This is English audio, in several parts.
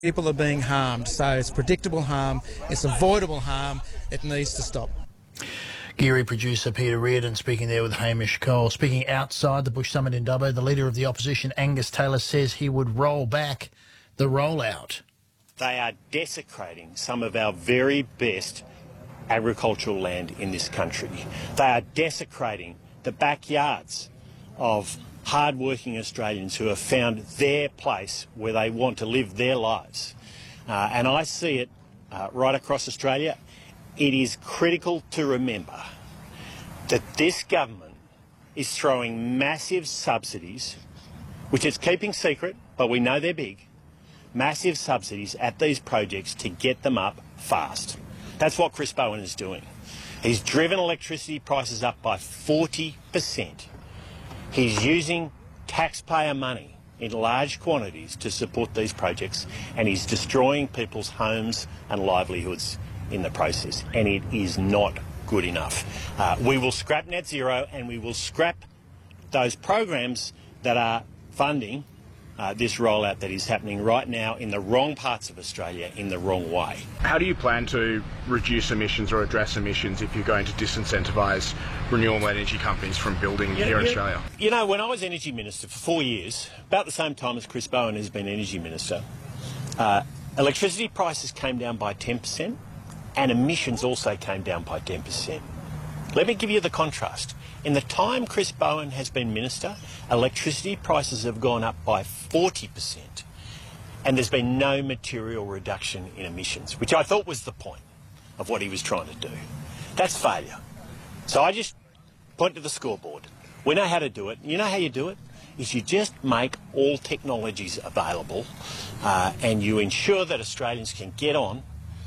People are being harmed, so it's predictable harm, it's avoidable harm, it needs to stop. Geary producer Peter Reardon speaking there with Hamish Cole. Speaking outside the Bush Summit in Dubbo, the Leader of the Opposition, Angus Taylor, says he would roll back the rollout. They are desecrating some of our very best agricultural land in this country. They are desecrating the backyards of hard-working Australians who have found their place where they want to live their lives. And I see it right across Australia. It is critical to remember that this government is throwing massive subsidies, which it's keeping secret, but we know they're big, massive subsidies at these projects to get them up fast. That's what Chris Bowen is doing. He's driven electricity prices up by 40%. He's using taxpayer money in large quantities to support these projects, and he's destroying people's homes and livelihoods in the process, and it is not good enough. We will scrap net zero, and we will scrap those programs that are funding this rollout that is happening right now in the wrong parts of Australia in the wrong way. How do you plan to reduce emissions or address emissions if you're going to disincentivise renewable energy companies from building here in Australia? You know, when I was Energy Minister for 4 years, about the same time as Chris Bowen has been Energy Minister, electricity prices came down by 10% and emissions also came down by 10%. Let me give you the contrast. In the time Chris Bowen has been Minister, electricity prices have gone up by 40%, and there's been no material reduction in emissions, which I thought was the point of what he was trying to do. That's failure. So I just point to the scoreboard. We know how to do it. You know how you do it? Is you just make all technologies available and you ensure that Australians can get on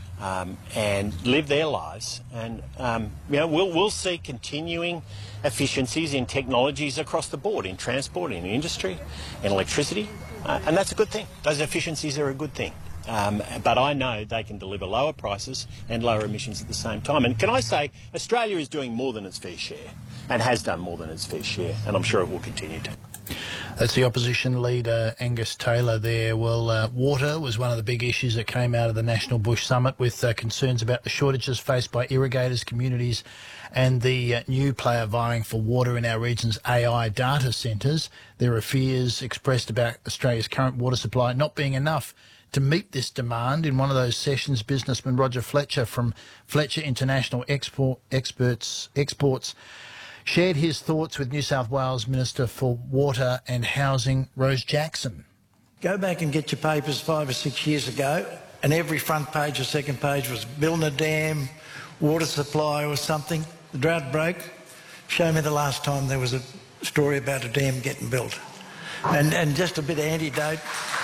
and live their lives, and you know, we'll see continuing efficiencies in technologies across the board, in transport, in industry, in electricity, and that's a good thing. Those efficiencies are a good thing. But I know they can deliver lower prices and lower emissions at the same time. And can I say, Australia is doing more than its fair share, and has done more than its fair share, and I'm sure it will continue to. That's the opposition leader, Angus Taylor there. Well, water was one of the big issues that came out of the National Bush Summit, with concerns about the shortages faced by irrigators, communities and the new player vying for water in our region's AI data centres. There are fears expressed about Australia's current water supply not being enough to meet this demand. In one of those sessions, businessman Roger Fletcher from Fletcher International Exports shared his thoughts with New South Wales Minister for Water and Housing, Rose Jackson. Go back and get your papers 5 or 6 years ago, and every front page or second page was building a dam, water supply or something. The drought broke. Show me the last time there was a story about a dam getting built. And just a bit of antidote.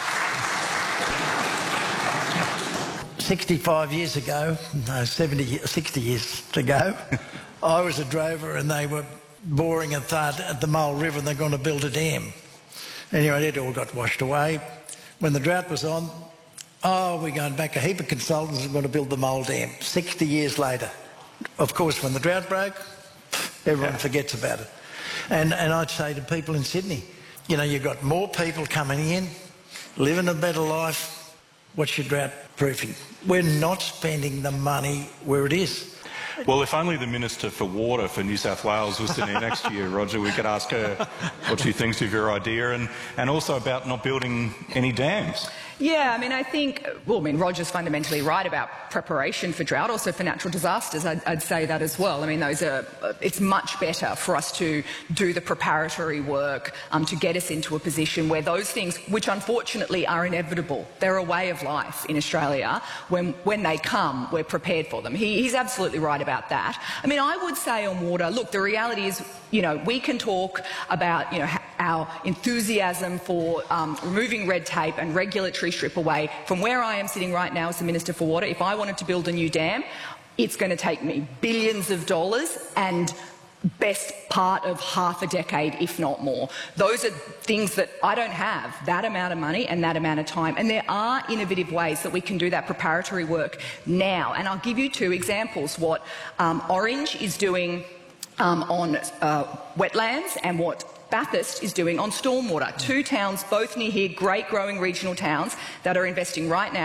65 years ago, no, 60 years ago, I was a drover and they were boring a thud at the Mole River and they're going to build a dam. Anyway, it all got washed away. When the drought was on, we're going back. A heap of consultants are going to build the Mole Dam. 60 years later. Of course, when the drought broke, everyone forgets about it. And I'd say to people in Sydney, you know, you've got more people coming in, living a better life. What's your drought proofing? We're not spending the money where it is. Well, if only the Minister for Water for New South Wales was sitting here next to you, Roger, we could ask her what she thinks of your idea, and also about not building any dams. Yeah, I mean, I think, Roger's fundamentally right about preparation for drought, also for natural disasters. I'd say that as well. I mean, it's much better for us to do the preparatory work to get us into a position where those things, which unfortunately are inevitable, they're a way of life in Australia, when they come, we're prepared for them. He's absolutely right about that. I mean, I would say on water, look, the reality is, you know, we can talk about, you know, our enthusiasm for removing red tape and regulatory strip away. From where I am sitting right now as the Minister for Water, if I wanted to build a new dam, it's going to take me billions of dollars and best part of half a decade, if not more. Those are things that I don't have, that amount of money and that amount of time. And there are innovative ways that we can do that preparatory work now. And I'll give you 2 examples, what Orange is doing on wetlands and what Bathurst is doing on stormwater. 2 towns, both near here, great growing regional towns that are investing right now